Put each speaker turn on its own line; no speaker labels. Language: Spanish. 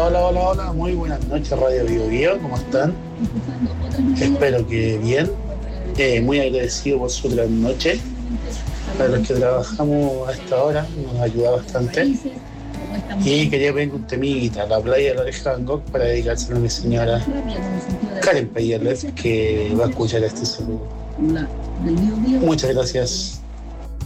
Hola, hola, hola, muy buenas noches Radio Bio Bio, ¿cómo están? Espero que bien. Muy agradecido por su gran noche. Para los que trabajamos a esta hora, nos ayuda bastante. Y quería pedir un temita, La playa de la oreja Van Gogh, para dedicárselo a mi señora Karen Payerles, que va a escuchar este saludo. Muchas gracias.